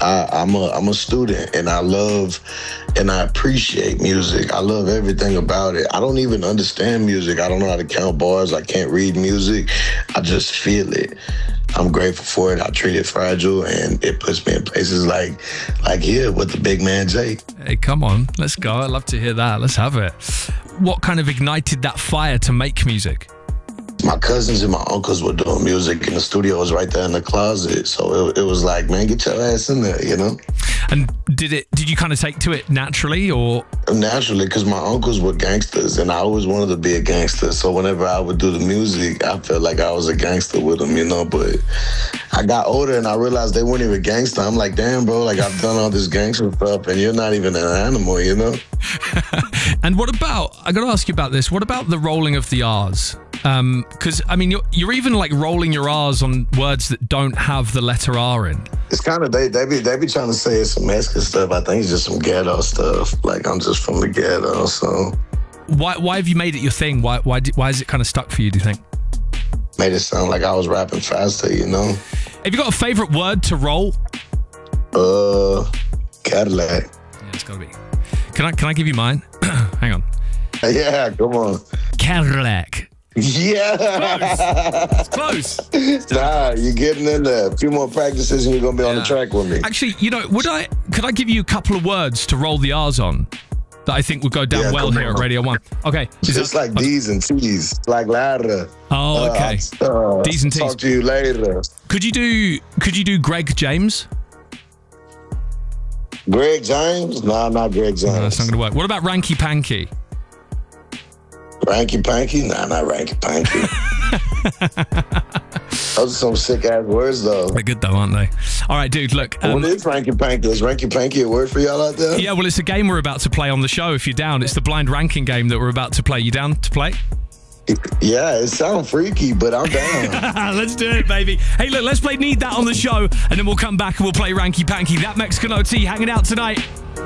I'm a student, and I love and I appreciate music. I love everything about it. I don't even understand music. I don't know how to count bars. I can't read music. I just feel it. I'm grateful for it. I treat it fragile, and it puts me in places like here with the big man Jake. Hey, come on, let's go. I'd love to hear that. Let's have it. What kind of ignited that fire to make music? My cousins and my uncles were doing music, and the studio was right there in the closet. So it was like, man, get your ass in there, you know? And did you kind of take to it naturally, or? Naturally, because my uncles were gangsters, and I always wanted to be a gangster. So whenever I would do the music, I felt like I was a gangster with them, you know? But I got older, and I realized they weren't even gangster. I'm like, damn, bro, like I've done all this gangster stuff, and you're not even an animal, you know? And what about, I got to ask you about this, what about the rolling of the R's? Because, I mean, you're even like rolling your R's on words that don't have the letter R in. It's kind of, they be trying to say it's some Mexican stuff. I think it's just some ghetto stuff. Like, I'm just from the ghetto, so. Why have you made it your thing? Why is it kind of stuck for you, do you think? Made it sound like I was rapping faster, you know? Have you got a favorite word to roll? Cadillac. Yeah, it's got to be. Can I give you mine? Hang on. Yeah, come on. Cadillac. Yeah. It's close. Nah, you're getting in there. A few more practices and you're going to be on the track with me. Actually, you know, could I give you a couple of words to roll the R's on that I think would go down well here at Radio 1? Okay. Just like D's and T's. Like ladder. Oh, okay. D's and T's. Talk to you later. Could you do Greg James? Greg James? No, not Greg James. No, that's not going to work. What about Ranky Panky? Ranky Panky? Nah, not Ranky Panky. Those are some sick ass words, though. They're good, though, aren't they? All right, dude, look. What is Ranky Panky? Is Ranky Panky a word for y'all out there? Yeah, well, it's a game we're about to play on the show if you're down. It's the blind ranking game that we're about to play. You down to play? Yeah, it sounds freaky, but I'm down. Let's do it, baby. Hey, look, let's play Need That on the show, and then we'll come back and we'll play Ranky Panky. That Mexican OT hanging out tonight.